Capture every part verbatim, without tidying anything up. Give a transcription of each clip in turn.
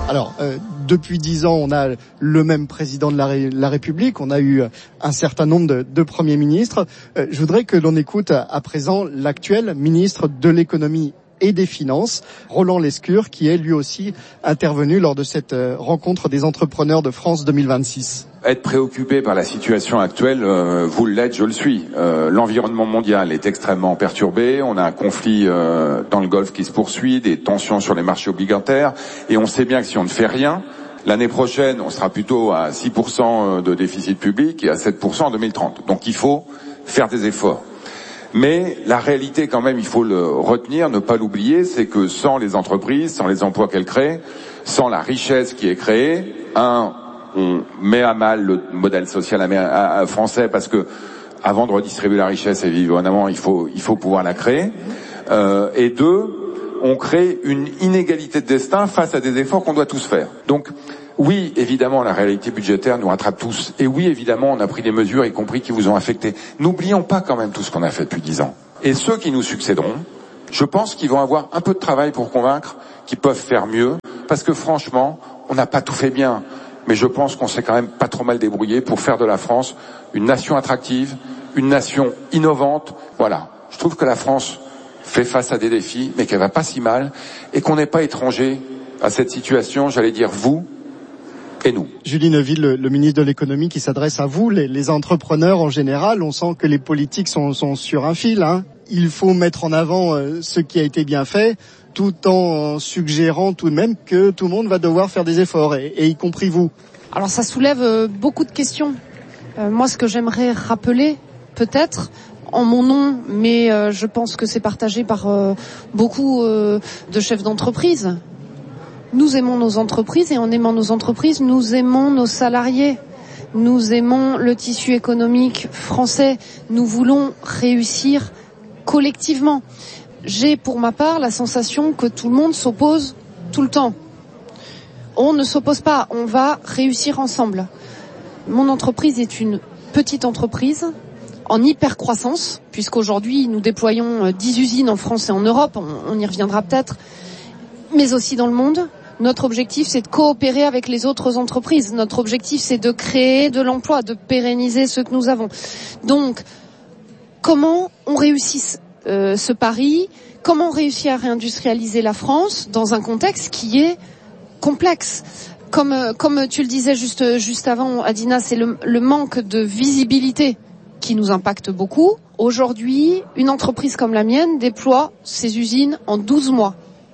Alors, euh, depuis dix ans, on a le même président de la, Ré- la République, on a eu un certain nombre de, de premiers ministres. Euh, je voudrais que l'on écoute à, à présent l'actuel ministre de l'économie et des finances, Roland Lescure, qui est lui aussi intervenu lors de cette euh, rencontre des entrepreneurs de France deux mille vingt-six. Être préoccupé par la situation actuelle, euh, vous l'êtes, je le suis. Euh, l'environnement mondial est extrêmement perturbé. On a un conflit euh, dans le Golfe qui se poursuit, des tensions sur les marchés obligataires, et on sait bien que si on ne fait rien, l'année prochaine, on sera plutôt à six pour cent de déficit public et à sept pour cent en deux mille trente. Donc il faut faire des efforts. Mais la réalité, quand même, il faut le retenir, ne pas l'oublier, c'est que sans les entreprises, sans les emplois qu'elles créent, sans la richesse qui est créée, un, on met à mal le modèle social français parce que avant de redistribuer la richesse, évidemment, il faut il faut pouvoir la créer. Euh, et deux, on crée une inégalité de destin face à des efforts qu'on doit tous faire. Donc oui, évidemment, la réalité budgétaire nous rattrape tous. Et oui, évidemment, on a pris des mesures, y compris qui vous ont affecté. N'oublions pas quand même tout ce qu'on a fait depuis dix ans. Et ceux qui nous succéderont, je pense qu'ils vont avoir un peu de travail pour convaincre qu'ils peuvent faire mieux. Parce que franchement, on n'a pas tout fait bien. Mais je pense qu'on s'est quand même pas trop mal débrouillé pour faire de la France une nation attractive, une nation innovante. Voilà. Je trouve que la France fait face à des défis, mais qu'elle va pas si mal. Et qu'on n'est pas étranger à cette situation, j'allais dire vous, et nous. Julie Neuville, le, le ministre de l'économie, qui s'adresse à vous, les, les entrepreneurs en général. On sent que les politiques sont, sont sur un fil, hein. Il faut mettre en avant euh, ce qui a été bien fait, tout en suggérant tout de même que tout le monde va devoir faire des efforts, et, et y compris vous. Alors ça soulève euh, beaucoup de questions. Euh, moi, ce que j'aimerais rappeler, peut-être, en mon nom, mais euh, je pense que c'est partagé par euh, beaucoup euh, de chefs d'entreprise. Nous aimons nos entreprises, et en aimant nos entreprises, nous aimons nos salariés. Nous aimons le tissu économique français. Nous voulons réussir collectivement. J'ai pour ma part la sensation que tout le monde s'oppose tout le temps. On ne s'oppose pas, on va réussir ensemble. Mon entreprise est une petite entreprise en hyper-croissance, puisqu'aujourd'hui nous déployons dix usines en France et en Europe, on, on y reviendra peut-être, mais aussi dans le monde. Notre objectif, c'est de coopérer avec les autres entreprises. Notre objectif, c'est de créer de l'emploi, de pérenniser ce que nous avons. Donc, comment on réussit euh, ce pari? Comment réussir à réindustrialiser la France dans un contexte qui est complexe? Comme, euh, comme tu le disais juste, juste avant, Adina, c'est le, le manque de visibilité qui nous impacte beaucoup. Aujourd'hui, une entreprise comme la mienne déploie ses usines en douze mois.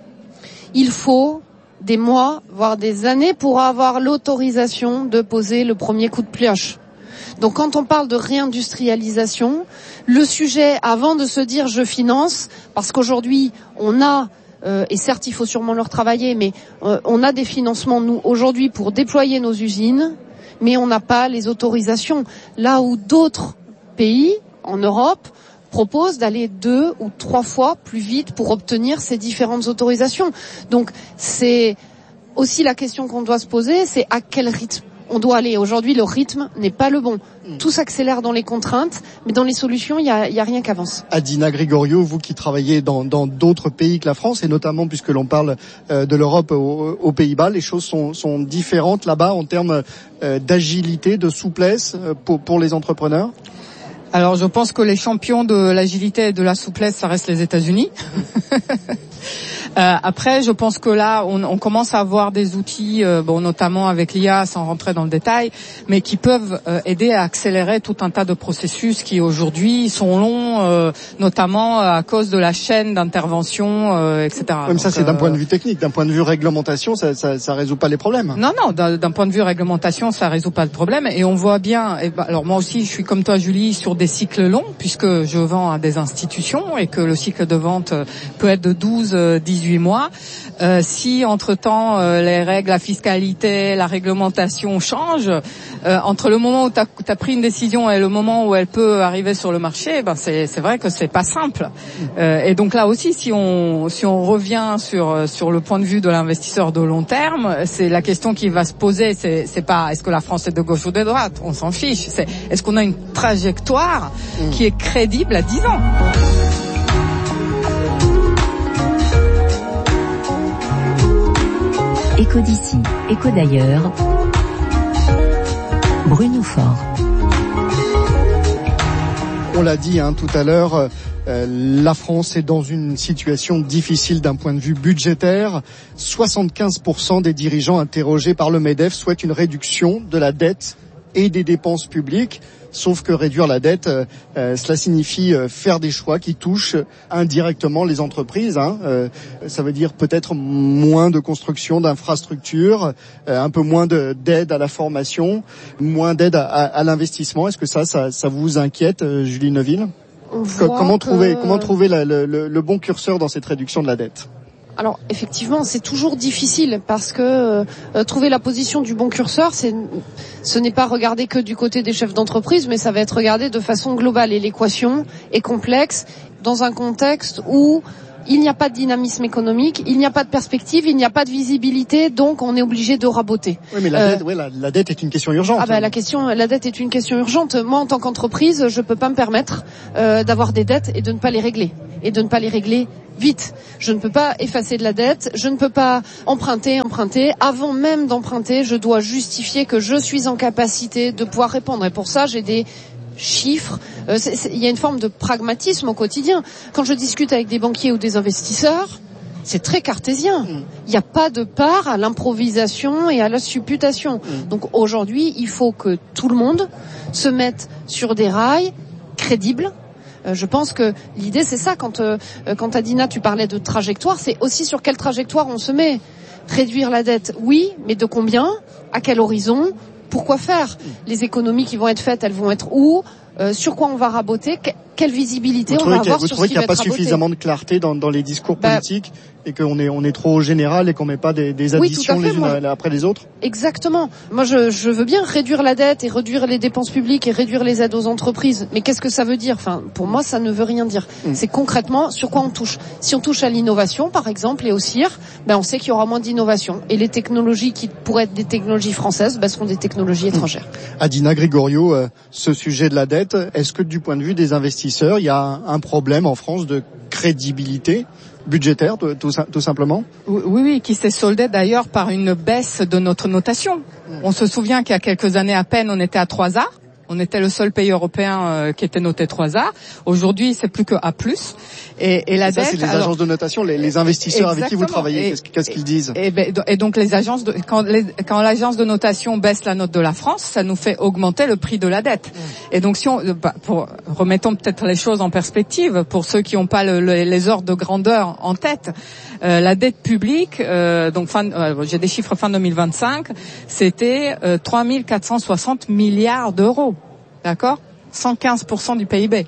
Il faut des mois, voire des années pour avoir l'autorisation de poser le premier coup de pioche. Donc quand on parle de réindustrialisation, le sujet, avant de se dire je finance, parce qu'aujourd'hui on a, euh, et certes il faut sûrement leur travailler, mais euh, on a des financements nous aujourd'hui pour déployer nos usines, mais on n'a pas les autorisations. Là où d'autres pays en Europe propose d'aller deux ou trois fois plus vite pour obtenir ces différentes autorisations. Donc c'est aussi la question qu'on doit se poser, c'est à quel rythme on doit aller. Aujourd'hui, le rythme n'est pas le bon. Tout s'accélère dans les contraintes, mais dans les solutions, il n'y a, y a rien qui avance. Adina Gregorio, vous qui travaillez dans, dans d'autres pays que la France, et notamment puisque l'on parle euh, de l'Europe aux, aux Pays-Bas, les choses sont, sont différentes là-bas en termes euh, d'agilité, de souplesse euh, pour, pour les entrepreneurs? Alors, je pense que les champions de l'agilité et de la souplesse, ça reste les États-Unis. Euh, après, je pense que là, on, on commence à avoir des outils, euh, bon, notamment avec l'I A, sans rentrer dans le détail, mais qui peuvent euh, aider à accélérer tout un tas de processus qui aujourd'hui sont longs, euh, notamment à cause de la chaîne d'intervention, euh, et cetera. Même ça, c'est d'un euh... point de vue technique, d'un point de vue réglementation, ça, ça, ça résout pas les problèmes. Non, non, d'un, d'un point de vue réglementation, ça résout pas le problème. Et on voit bien. Et ben, alors moi aussi, je suis comme toi, Julie, sur des cycles longs, puisque je vends à des institutions et que le cycle de vente peut être de douze, dix-huit mois. Euh, si entre-temps euh, les règles, la fiscalité, la réglementation changent, euh, entre le moment où tu as pris une décision et le moment où elle peut arriver sur le marché, ben c'est, c'est vrai que c'est pas simple. Euh, et donc là aussi, si on si on revient sur sur le point de vue de l'investisseur de long terme, c'est la question qui va se poser. C'est c'est pas est-ce que la France est de gauche ou de droite, on s'en fiche. C'est est-ce qu'on a une trajectoire qui est crédible à dix ans. Écho d'ici, écho d'ailleurs. Bruno Faure. On l'a dit hein, tout à l'heure, euh, la France est dans une situation difficile d'un point de vue budgétaire. soixante-quinze pour cent des dirigeants interrogés par le MEDEF souhaitent une réduction de la dette et des dépenses publiques. Sauf que réduire la dette, euh, euh, cela signifie euh, faire des choix qui touchent indirectement les entreprises. Hein. Euh, ça veut dire peut-être moins de construction d'infrastructures, euh, un peu moins de, d'aide à la formation, moins d'aide à, à, à l'investissement. Est-ce que ça, ça, ça vous inquiète, euh, Julie Neuville ? Comment que... trouver, comment trouver la, le, le, le bon curseur dans cette réduction de la dette ? Alors effectivement, c'est toujours difficile parce que euh, trouver la position du bon curseur, c'est, ce n'est pas regarder que du côté des chefs d'entreprise, mais ça va être regardé de façon globale. Et l'équation est complexe dans un contexte où il n'y a pas de dynamisme économique, il n'y a pas de perspective, il n'y a pas de visibilité, donc on est obligé de raboter. Oui, mais la, euh, dette, ouais, la, la dette est une question urgente. Ah bah, la question, la dette est une question urgente. Moi, en tant qu'entreprise, je peux pas me permettre euh, d'avoir des dettes et de ne pas les régler, et de ne pas les régler vite. Je ne peux pas effacer de la dette, je ne peux pas emprunter, emprunter. Avant même d'emprunter, je dois justifier que je suis en capacité de pouvoir répondre. Et pour ça, j'ai des chiffres. Euh, c'est, c'est, il y a une forme de pragmatisme au quotidien. Quand je discute avec des banquiers ou des investisseurs, c'est très cartésien. Mm. Il n'y a pas de part à l'improvisation et à la supputation. Mm. Donc aujourd'hui, il faut que tout le monde se mette sur des rails crédibles. Euh, je pense que l'idée, c'est ça. Quand, euh, quand Adina, tu parlais de trajectoire, c'est aussi sur quelle trajectoire on se met. Réduire la dette, oui, mais de combien ? À quel horizon ? Pourquoi faire ? Les économies qui vont être faites, elles vont être où ? euh, Sur quoi on va raboter ? que, Quelle visibilité on va avoir sur ce qui va être raboté ? Vous trouvez qu'il n'y a pas suffisamment de clarté dans, dans les discours bah, politiques et qu'on est, on est trop général et qu'on met pas des, des additions oui, les unes moi, après les autres ? Exactement. Moi, je, je veux bien réduire la dette et réduire les dépenses publiques et réduire les aides aux entreprises. Mais qu'est-ce que ça veut dire ? Enfin, pour moi, ça ne veut rien dire. Mm. C'est concrètement sur quoi on touche. Si on touche à l'innovation, par exemple, et au C I R, ben on sait qu'il y aura moins d'innovation. Et les technologies qui pourraient être des technologies françaises, ben, seront des technologies étrangères. Mm. Adina Gregorio, euh, ce sujet de la dette, est-ce que du point de vue des investisseurs, il y a un, un problème en France de crédibilité budgétaire, tout, tout, tout simplement ? Oui, oui, qui s'est soldé d'ailleurs par une baisse de notre notation. On se souvient qu'il y a quelques années à peine, on était à trois A. On était le seul pays européen euh, qui était noté trois A. Aujourd'hui, c'est plus que A plus. Et, et la et ça, dette. c'est les alors, agences de notation, les, les investisseurs avec qui vous travaillez. Et, qu'est-ce, qu'est-ce qu'ils disent ? et, et, et donc les agences, de, quand, les, quand l'agence de notation baisse la note de la France, ça nous fait augmenter le prix de la dette. Mmh. Et donc si on, bah, pour remettons peut-être les choses en perspective pour ceux qui n'ont pas le, le, les ordres de grandeur en tête. Euh, la dette publique, euh, donc fin, euh, j'ai des chiffres fin deux mille vingt-cinq, c'était euh, trois mille quatre cent soixante milliards d'euros. D'accord, cent quinze pour cent du P I B.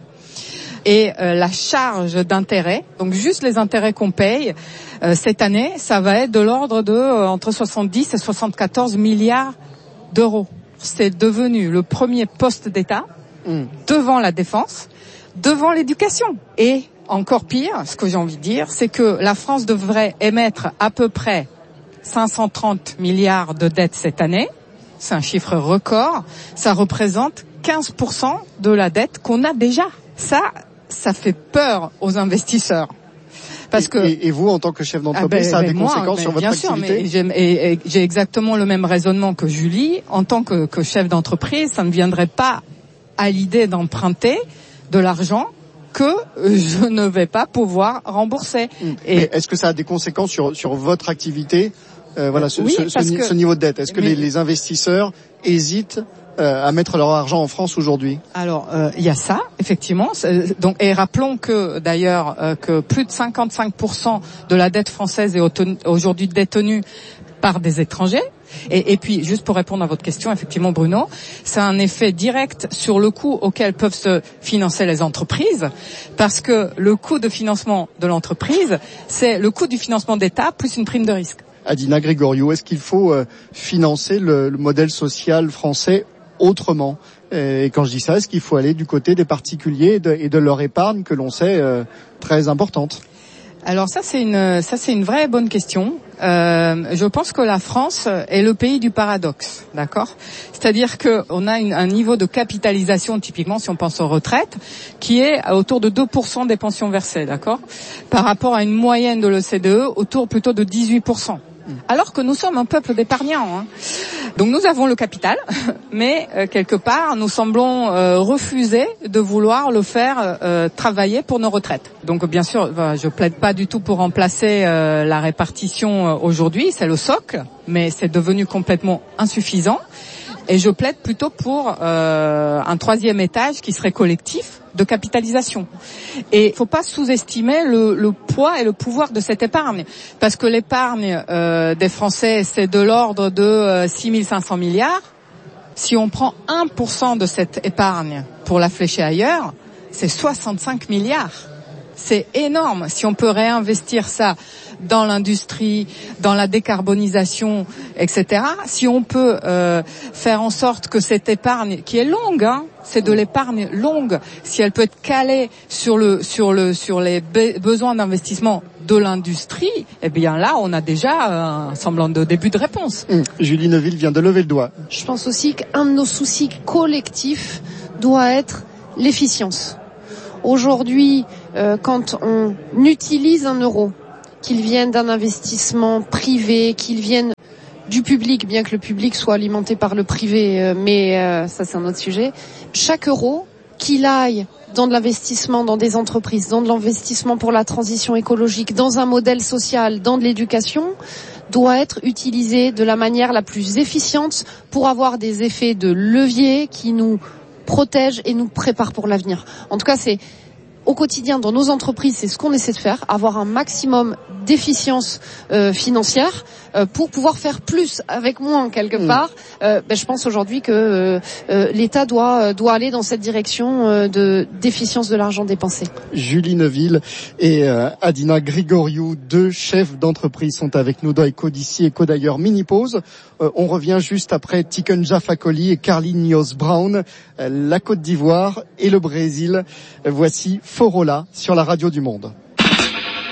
Et euh, la charge d'intérêt, donc juste les intérêts qu'on paye euh, cette année, ça va être de l'ordre de euh, entre soixante-dix et soixante-quatorze milliards d'euros. C'est devenu le premier poste d'État mmh. devant la défense, devant l'éducation. Et encore pire, ce que j'ai envie de dire, c'est que la France devrait émettre à peu près cinq cent trente milliards de dettes cette année. C'est un chiffre record. Ça représente quinze pour cent de la dette qu'on a déjà. Ça, ça fait peur aux investisseurs. Parce et, que et, et vous, en tant que chef d'entreprise, ah ben, ça a des moi, conséquences sur votre bien activité ? Bien sûr, mais j'ai, et, et, j'ai exactement le même raisonnement que Julie. En tant que, que chef d'entreprise, ça ne viendrait pas à l'idée d'emprunter de l'argent que je ne vais pas pouvoir rembourser. Mmh. Et mais est-ce que ça a des conséquences sur, sur votre activité ? Euh, voilà, ce, oui, ce, ce, que, ce niveau de dette. Est-ce que mais, les, les investisseurs hésitent euh, à mettre leur argent en France aujourd'hui ? Alors, il euh, y a ça, effectivement. Donc, et rappelons que, d'ailleurs, euh, que plus de cinquante-cinq pour cent de la dette française est aujourd'hui détenue par des étrangers. Et, et puis, juste pour répondre à votre question, effectivement, Bruno, c'est un effet direct sur le coût auquel peuvent se financer les entreprises, parce que le coût de financement de l'entreprise, c'est le coût du financement d'État plus une prime de risque. Adina Gregorio, est-ce qu'il faut euh, financer le, le modèle social français autrement ? Et quand je dis ça, est-ce qu'il faut aller du côté des particuliers et de, et de leur épargne que l'on sait euh, très importante ? Alors ça c'est une ça c'est une vraie bonne question. Euh, je pense que la France est le pays du paradoxe, d'accord ? C'est-à-dire que on a une, un niveau de capitalisation typiquement si on pense aux retraites qui est autour de deux pour cent des pensions versées, d'accord ? Par rapport à une moyenne de l'O C D E autour plutôt de dix-huit pour cent. alors que nous sommes un peuple d'épargnants. Hein. Donc nous avons le capital, mais euh, quelque part nous semblons euh, refuser de vouloir le faire euh, travailler pour nos retraites. Donc bien sûr, ben, je plaide pas du tout pour remplacer euh, la répartition euh, aujourd'hui, c'est le socle, mais c'est devenu complètement insuffisant. Et je plaide plutôt pour euh, un troisième étage qui serait collectif de capitalisation. Et il faut pas sous-estimer le, le poids et le pouvoir de cette épargne, parce que l'épargne euh, des Français, c'est de l'ordre de euh, six mille cinq cents milliards. Si on prend un pour cent de cette épargne pour la flécher ailleurs, c'est soixante-cinq milliards. C'est énorme. Si on peut réinvestir ça dans l'industrie, dans la décarbonisation, et cetera. Si on peut euh, faire en sorte que cette épargne, qui est longue, hein, c'est de l'épargne longue, si elle peut être calée sur le sur le sur les be- besoins d'investissement de l'industrie, eh bien là, on a déjà un semblant de début de réponse. Mmh. Julie Neuville vient de lever le doigt. Je pense aussi qu'un de nos soucis collectifs doit être l'efficience. Aujourd'hui, euh, quand on utilise un euro, qu'il vienne d'un investissement privé, qu'il vienne du public, bien que le public soit alimenté par le privé, euh, mais euh, ça c'est un autre sujet, chaque euro, qu'il aille dans de l'investissement dans des entreprises, dans de l'investissement pour la transition écologique, dans un modèle social, dans de l'éducation, doit être utilisé de la manière la plus efficiente pour avoir des effets de levier qui nous protègent et nous préparent pour l'avenir. En tout cas, c'est au quotidien dans nos entreprises, c'est ce qu'on essaie de faire, avoir un maximum d'efficience euh, financière euh, pour pouvoir faire plus avec moins quelque part. Mmh. Euh, ben, je pense aujourd'hui que euh, euh, l'État doit doit aller dans cette direction euh, de d'efficience de l'argent dépensé. Julie Neuville et euh, Adina Grigoriou, deux chefs d'entreprise, sont avec nous dans Eco d'ici, Eco d'ailleurs. Mini pause. Euh, on revient juste après Tikenja Fakoli et Carlinhos Brown, euh, la Côte d'Ivoire et le Brésil. Euh, voici Forola sur la radio du Monde.